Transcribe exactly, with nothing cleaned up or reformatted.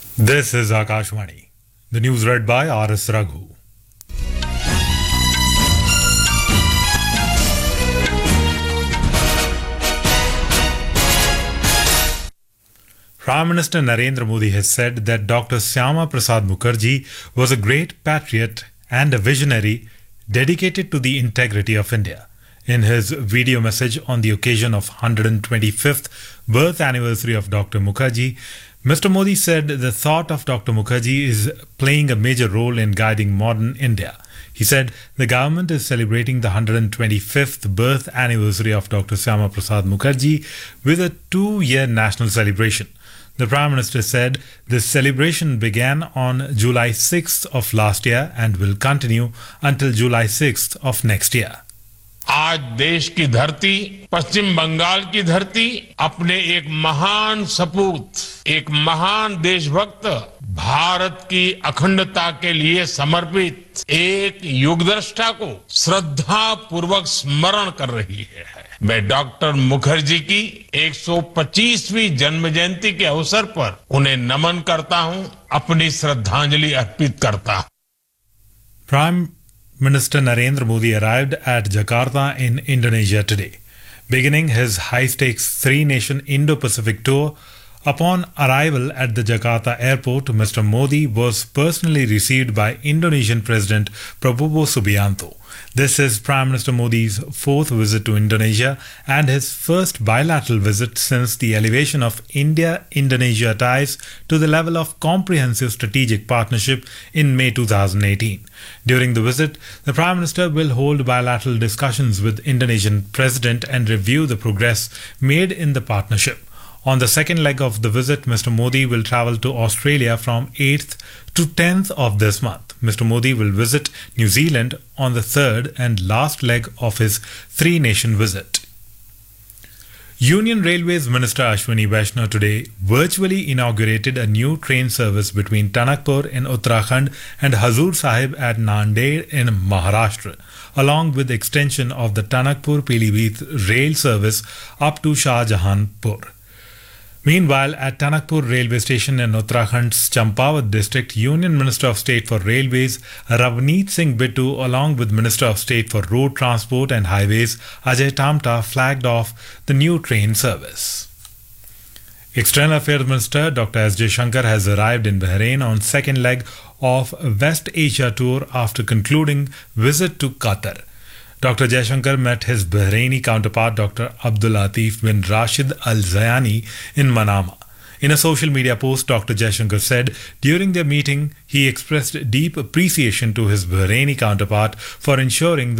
This is Akashvani. The news read by R S Raghu. Prime Minister Narendra Modi has said that Doctor Syama Prasad Mukherjee was a great patriot and a visionary dedicated to the integrity of India. In his video message on the occasion of one hundred twenty-fifth birth anniversary of Doctor Mukherjee, Mister Modi said the thought of Doctor Mukherjee is playing a major role in guiding modern India. He said the government is celebrating the one hundred twenty-fifth birth anniversary of Doctor Syama Prasad Mukherjee with a two-year national celebration. The Prime Minister said this celebration began on July sixth of last year and will continue until July sixth of next year. आज देश की धरती, पश्चिम बंगाल की धरती अपने एक महान सपूत, एक महान देशभक्त, भारत की अखंडता के लिए समर्पित एक युगदृष्टा को श्रद्धा पूर्वक स्मरण कर रही है। मैं डॉक्टर मुखर्जी की एक सौ पच्चीसवीं जन्म जयंती के अवसर पर उन्हें नमन करता हूं, अपनी श्रद्धांजलि अर्पित करता हूं। Prime Minister Narendra Modi arrived at Jakarta in Indonesia today, beginning his high-stakes three-nation Indo-Pacific tour. Upon arrival at the Jakarta airport, Mister Modi was personally received by Indonesian President Prabowo Subianto. This is Prime Minister Modi's fourth visit to Indonesia and his first bilateral visit since the elevation of India-Indonesia ties to the level of comprehensive strategic partnership in May two thousand eighteen. During the visit, the Prime Minister will hold bilateral discussions with Indonesian President and review the progress made in the partnership. On the second leg of the visit, Mister Modi will travel to Australia from eighth to tenth of this month. Mister Modi will visit New Zealand on the third and last leg of his three-nation visit. Union Railways Minister Ashwini Vaishnaw today virtually inaugurated a new train service between Tanakpur in Uttarakhand and Hazur Sahib at Nanded in Maharashtra, along with extension of the Tanakpur-Pilibhit rail service up to Shahjahanpur. Meanwhile, at Tanakpur railway station in Uttarakhand's Champawat district, Union Minister of State for Railways Ravneet Singh Bittu along with Minister of State for Road Transport and Highways Ajay Tamta flagged off the new train service. External Affairs Minister Doctor S. Jaishankar has arrived in Bahrain on second leg of West Asia tour after concluding visit to Qatar. Doctor Jaishankar met his Bahraini counterpart Doctor Abdul Latif bin Rashid Al Zayani in Manama. In a social media post, Doctor Jaishankar said during their meeting he expressed deep appreciation to his Bahraini counterpart for ensuring the